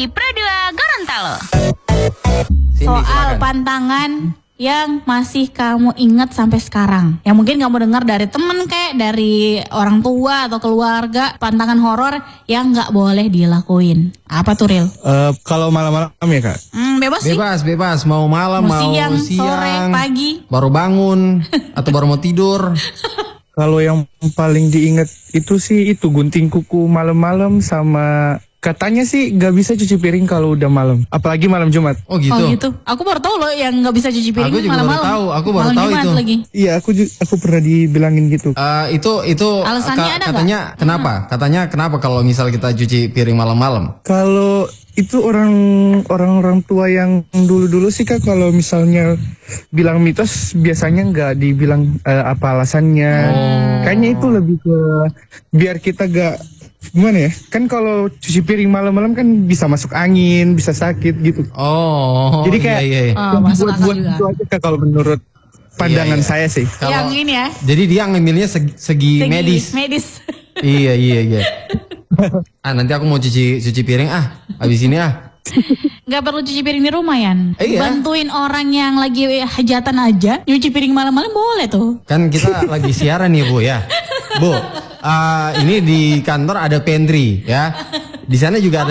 di Pro2 Gorontalo. Soal pantangan yang masih kamu ingat sampai sekarang, yang mungkin kamu dengar dari temen kayak dari orang tua atau keluarga, pantangan horor yang nggak boleh dilakuin. Apa tuh, Ril? Kalau malam-malam ya kak? Bebas sih. Bebas. Mau malam, mau siang, sore, pagi. Baru bangun atau baru mau tidur. Kalau yang paling diingat itu sih itu gunting kuku malam-malam, sama katanya sih nggak bisa cuci piring kalau udah malam, apalagi malam Jumat. Oh gitu. Oh gitu. Aku baru tahu loh yang nggak bisa cuci piring malam-malam. Aku baru tahu Jumat itu. Lagi. Iya, aku pernah dibilangin gitu. Itu Alasannya ada katanya gak? Kenapa? Katanya kenapa kalau misal kita cuci piring malam-malam? Kalau itu orang tua yang dulu sih kak, kalau misalnya bilang mitos biasanya nggak dibilang apa alasannya. Kayaknya itu lebih ke biar kita gak gimana ya, kan kalau cuci piring malam-malam kan bisa masuk angin, bisa sakit gitu. Oh, jadi kayak buat juga. itu aja kak, kalau menurut pandangan saya sih. Yang ini ya. Jadi dia ngambilnya segi medis. Iya. Nanti aku mau cuci piring habis ini Gak perlu cuci piring di rumah, Yan. Iya. Bantuin orang yang lagi hajatan aja, nyuci piring malam-malam boleh tuh. Kan kita lagi siaran nih Bu ya. Bu, ini di kantor ada pantry ya. Di sana juga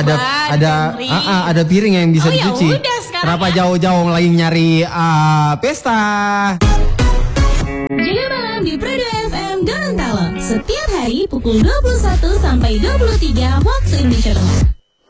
ada piring yang bisa dicuci. Yaudah, kenapa jauh-jauh lagi nyari pesta? Jaga malam di Pro2 FM Gorontalo. Setiap hari pukul 21 sampai 23 waktu Indonesia Tengah.